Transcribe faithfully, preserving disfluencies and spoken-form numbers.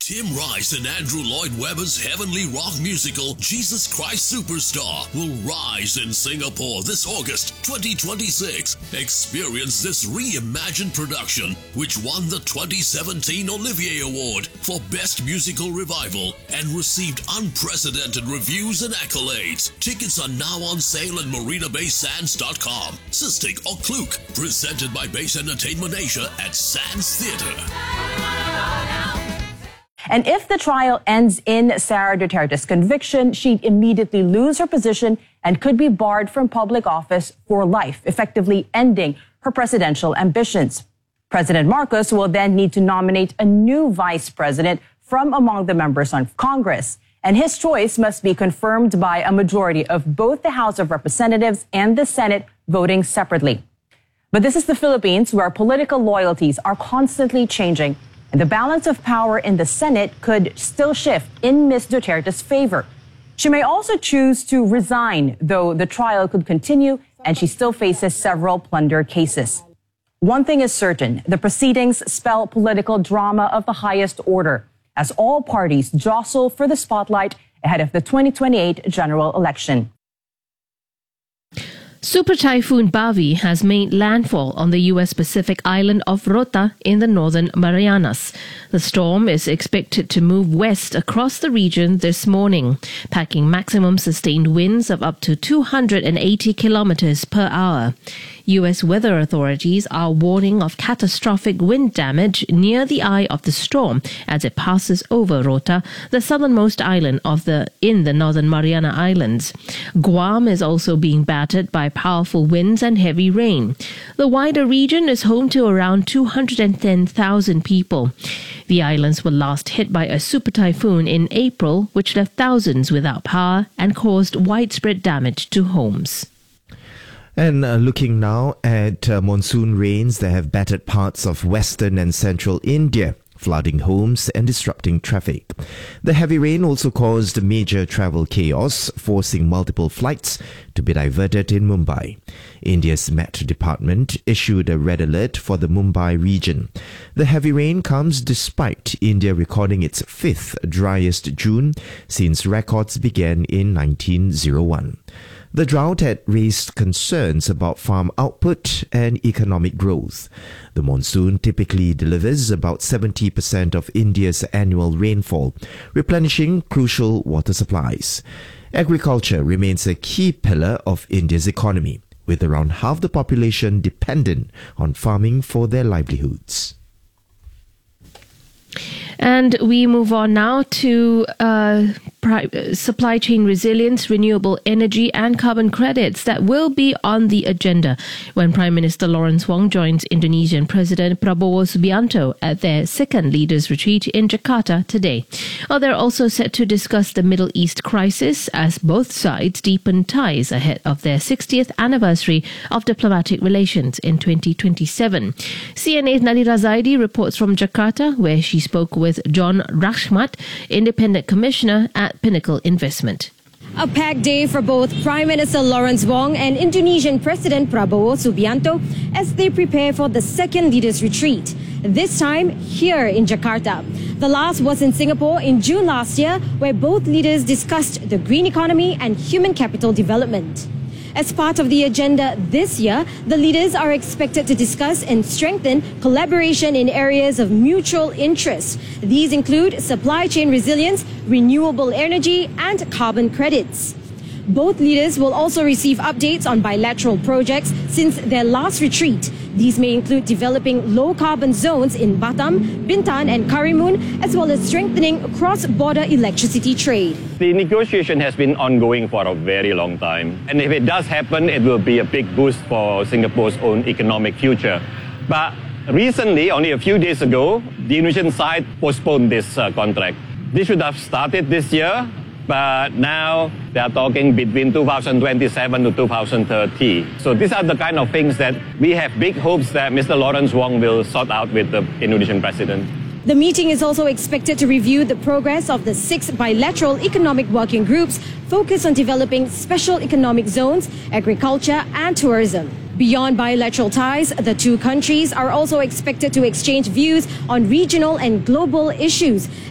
Tim Rice and Andrew Lloyd Webber's heavenly rock musical Jesus Christ Superstar will rise in Singapore this August twenty twenty-six. Experience this reimagined production, which won the twenty seventeen Olivier Award for Best Musical Revival and received unprecedented reviews and accolades. Tickets are now on sale at marina bay sands dot com, Sistik or Klook. Presented by Base Entertainment Asia at Sands Theatre. And if the trial ends in Sara Duterte's conviction, she'd immediately lose her position and could be barred from public office for life, effectively ending her presidential ambitions. President Marcos will then need to nominate a new vice president from among the members of Congress. And his choice must be confirmed by a majority of both the House of Representatives and the Senate voting separately. But this is the Philippines, where political loyalties are constantly changing. And the balance of power in the Senate could still shift in Miz Duterte's favor. She may also choose to resign, though the trial could continue and she still faces several plunder cases. One thing is certain, the proceedings spell political drama of the highest order, as all parties jostle for the spotlight ahead of the twenty twenty-eight general election. Super Typhoon Bavi has made landfall on the U S Pacific island of Rota in the northern Marianas. The storm is expected to move west across the region this morning, packing maximum sustained winds of up to two hundred eighty kilometers per hour. U S weather authorities are warning of catastrophic wind damage near the eye of the storm as it passes over Rota, the southernmost island of the in the northern Mariana Islands. Guam is also being battered by powerful winds and heavy rain. The wider region is home to around two hundred ten thousand people. The islands were last hit by a super typhoon in April, which left thousands without power and caused widespread damage to homes. And uh, looking now at uh, monsoon rains that have battered parts of western and central India, flooding homes and disrupting traffic. The heavy rain also caused major travel chaos, forcing multiple flights to be diverted in Mumbai. India's Met Department issued a red alert for the Mumbai region. The heavy rain comes despite India recording its fifth driest June since records began in nineteen oh one. The drought had raised concerns about farm output and economic growth. The monsoon typically delivers about seventy percent of India's annual rainfall, replenishing crucial water supplies. Agriculture remains a key pillar of India's economy, with around half the population dependent on farming for their livelihoods. And we move on now to uh, pri- supply chain resilience, renewable energy and carbon credits that will be on the agenda when Prime Minister Lawrence Wong joins Indonesian President Prabowo Subianto at their second leaders retreat in Jakarta today. Well, they're also set to discuss the Middle East crisis as both sides deepen ties ahead of their sixtieth anniversary of diplomatic relations in twenty twenty-seven. C N A's Nadira Zaidi reports from Jakarta, where she spoke with John Rashmat, Independent Commissioner at Pinnacle Investment. A packed day for both Prime Minister Lawrence Wong and Indonesian President Prabowo Subianto as they prepare for the second leaders retreat, this time here in Jakarta. The last was in Singapore in June last year, where both leaders discussed the green economy and human capital development. As part of the agenda this year, the leaders are expected to discuss and strengthen collaboration in areas of mutual interest. These include supply chain resilience, renewable energy, and carbon credits. Both leaders will also receive updates on bilateral projects since their last retreat. These may include developing low-carbon zones in Batam, Bintan and Karimun, as well as strengthening cross-border electricity trade. The negotiation has been ongoing for a very long time. And if it does happen, it will be a big boost for Singapore's own economic future. But recently, only a few days ago, the Indonesian side postponed this uh, contract. This should have started this year, but now they are talking between two thousand twenty-seven to two thousand thirty. So these are the kind of things that we have big hopes that Mister Lawrence Wong will sort out with the Indonesian president. The meeting is also expected to review the progress of the six bilateral economic working groups focused on developing special economic zones, agriculture and tourism. Beyond bilateral ties, the two countries are also expected to exchange views on regional and global issues,